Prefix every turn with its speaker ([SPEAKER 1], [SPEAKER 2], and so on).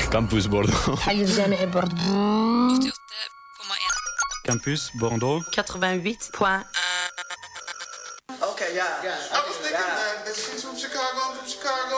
[SPEAKER 1] Campus Bordeaux.
[SPEAKER 2] حي الجامعي Bordeaux.
[SPEAKER 3] Campus Bordeaux.
[SPEAKER 2] 88.1.
[SPEAKER 4] Okay, yeah. I was thinking that she's from Chicago, I'm from Chicago.